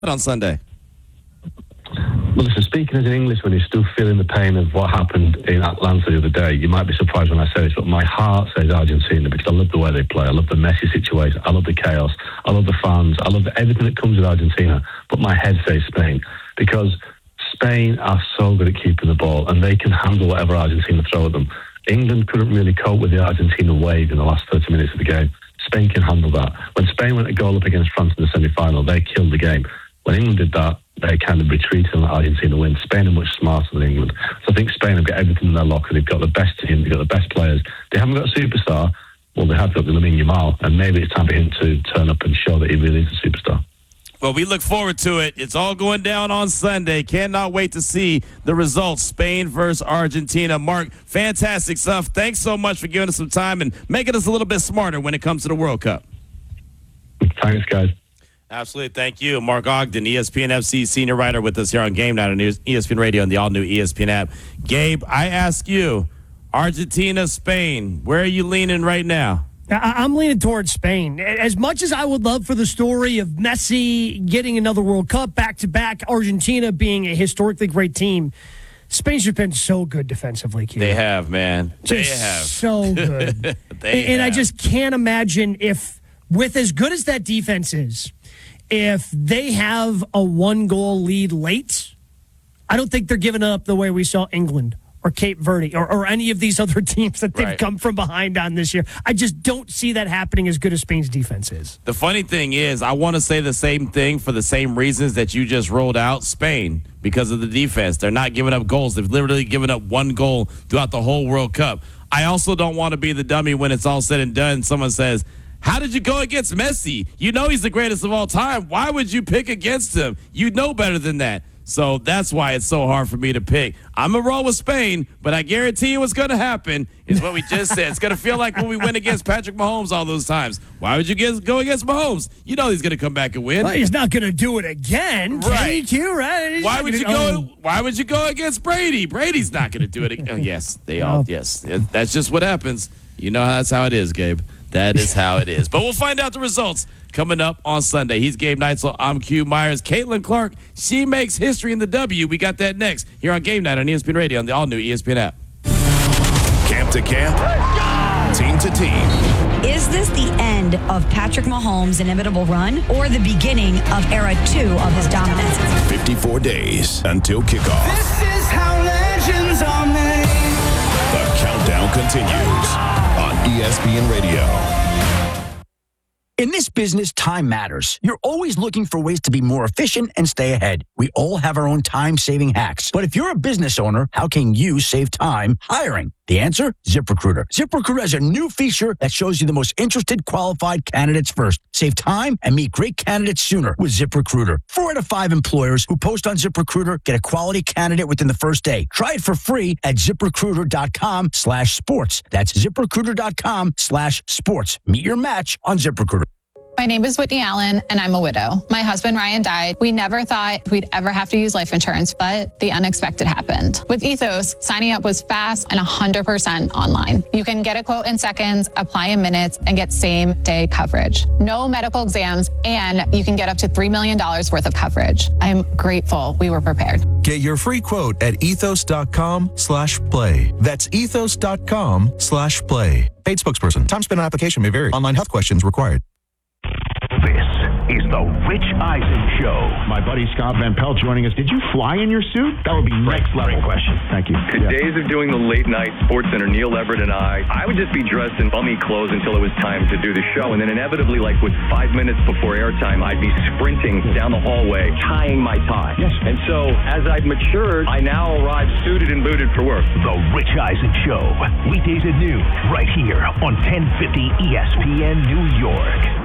on Sunday? Well, listen, speaking as an Englishman who's still feeling the pain of what happened in Atlanta the other day, you might be surprised when I say this, but my heart says Argentina because I love the way they play. I love the messy situation. I love the chaos. I love the fans. I love everything that comes with Argentina. But my head says Spain because Spain are so good at keeping the ball and they can handle whatever Argentina throw at them. England couldn't really cope with the Argentina wave in the last 30 minutes of the game. Spain can handle that. When Spain went a goal up against France in the semi-final, they killed the game. When England did that, they kind of retreated and let Argentina win. Spain are much smarter than England. So I think Spain have got everything in their locker. They've got the best team. They've got the best players. They haven't got a superstar. Well, they have got Lamine Yamal, and maybe it's time for him to turn up and show that he really is a superstar. Well, we look forward to it. It's all going down on Sunday. Cannot wait to see the results. Spain versus Argentina. Mark, fantastic stuff. Thanks so much for giving us some time and making us a little bit smarter when it comes to the World Cup. Thanks, guys. Absolutely. Thank you. Mark Ogden, ESPN FC senior writer with us here on Game Night on ESPN Radio and the all-new ESPN app. Gabe, I ask you, Argentina, Spain, where are you leaning right now? I'm leaning towards Spain. As much as I would love for the story of Messi getting another World Cup back-to-back, Argentina being a historically great team, Spain's just been so good defensively, Keith. They have, man. They have. So good. I just can't imagine if, with as good as that defense is, if they have a one-goal lead late, I don't think they're giving up the way we saw England or Cape Verde or any of these other teams that they've come from behind on this year. I just don't see that happening as good as Spain's defense is. The funny thing is, I want to say the same thing for the same reasons that you just rolled out. Spain, because of the defense. They're not giving up goals. They've literally given up one goal throughout the whole World Cup. I also don't want to be the dummy when it's all said and done. Someone says, how did you go against Messi? You know he's the greatest of all time. Why would you pick against him? You know better than that. So that's why it's so hard for me to pick. I'm going to roll with Spain, but I guarantee you what's going to happen is what we just said. It's going to feel like when we went against Patrick Mahomes all those times. Why would you go against Mahomes? You know he's going to come back and win. Well, he's not going to do it again. Right. Right? Why would you go against Brady? Brady's not going to do it again. Oh, yes, yes. That's just what happens. You know that's how it is, Gabe. That is how it is. But we'll find out the results coming up on Sunday. He's Gabe Neitzel. I'm Q Myers. Caitlin Clark, she makes history in the W. We got that next here on Game Night on ESPN Radio on the all-new ESPN app. Camp to camp, team to team. Is this the end of Patrick Mahomes' inevitable run or the beginning of era 2 of his dominance? 54 days until kickoff. This is how legends are made. The countdown continues on ESPN Radio. In this business, time matters. You're always looking for ways to be more efficient and stay ahead. We all have our own time-saving hacks. But if you're a business owner, how can you save time hiring? The answer? ZipRecruiter. ZipRecruiter has a new feature that shows you the most interested qualified candidates first. Save time and meet great candidates sooner with ZipRecruiter. 4 out of 5 employers who post on ZipRecruiter get a quality candidate within the first day. Try it for free at ZipRecruiter.com/sports. That's ZipRecruiter.com/sports. Meet your match on ZipRecruiter. My name is Whitney Allen, and I'm a widow. My husband, Ryan, died. We never thought we'd ever have to use life insurance, but the unexpected happened. With Ethos, signing up was fast and 100% online. You can get a quote in seconds, apply in minutes, and get same-day coverage. No medical exams, and you can get up to $3 million worth of coverage. I'm grateful we were prepared. Get your free quote at ethos.com/play. That's ethos.com/play. Paid spokesperson. Time spent on application may vary. Online health questions required. This is the Rich Eisen Show. My buddy Scott Van Pelt joining us. Did you fly in your suit? That would be next level. Great question. Thank you. The days of doing the late night Sports Center, Neil Everett and I would just be dressed in bummy clothes until it was time to do the show. And then inevitably, like with 5 minutes before airtime, I'd be sprinting down the hallway, tying my tie. Yes. And so as I've matured, I now arrive suited and booted for work. The Rich Eisen Show. Weekdays at noon, right here on 1050 ESPN New York.